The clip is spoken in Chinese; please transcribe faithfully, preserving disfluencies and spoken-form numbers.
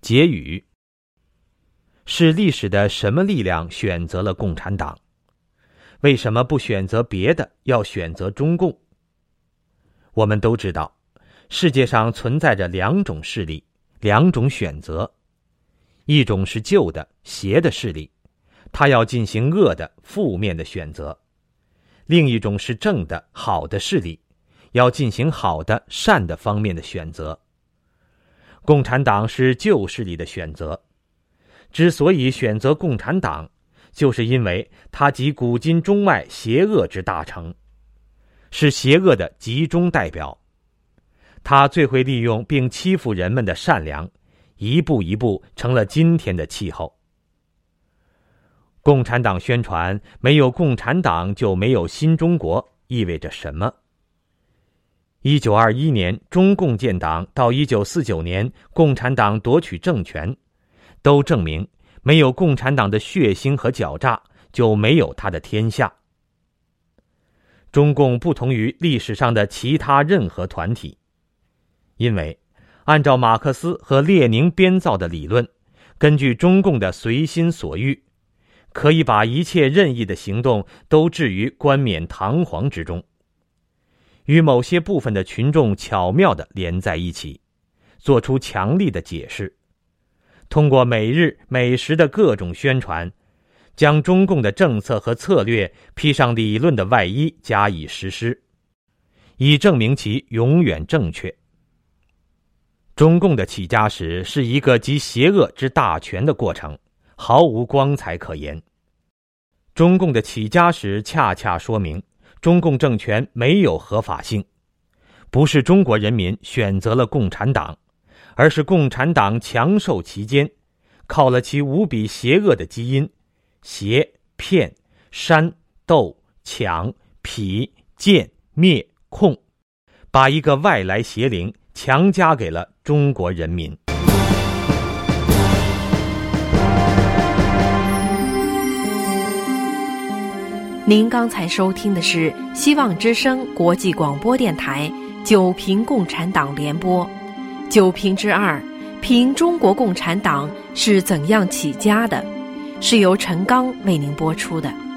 结语：是历史的什么力量选择了共产党？为什么不选择别的，要选择中共？我们都知道，世界上存在着两种势力，两种选择。一种是旧的、邪的势力，它要进行恶的、负面的选择；另一种是正的、好的势力，要进行好的、善的方面的选择。共产党是旧势力的选择，之所以选择共产党，就是因为它集古今中外邪恶之大成，是邪恶的集中代表。它最会利用并欺负人们的善良，一步一步成了今天的气候。共产党宣传没有共产党就没有新中国，意味着什么？一九二一年中共建党到一九四九年共产党夺取政权，都证明没有共产党的血腥和狡诈，就没有他的天下。中共不同于历史上的其他任何团体，因为按照马克思和列宁编造的理论，根据中共的随心所欲，可以把一切任意的行动都置于冠冕堂皇之中，与某些部分的群众巧妙地连在一起，做出强力的解释，通过每日每时的各种宣传，将中共的政策和策略披上理论的外衣加以实施，以证明其永远正确。中共的起家史是一个集邪恶之大全的过程，毫无光彩可言。中共的起家史恰恰说明，中共政权没有合法性，不是中国人民选择了共产党，而是共产党强受其间，靠了其无比邪恶的基因，邪、骗、煽、斗、抢、痞、贱、灭、控，把一个外来邪灵强加给了中国人民。 您刚才收听的是希望之声国际广播电台九评共产党联播，九评之二，评中国共产党是怎样起家的，是由陈刚为您播出的。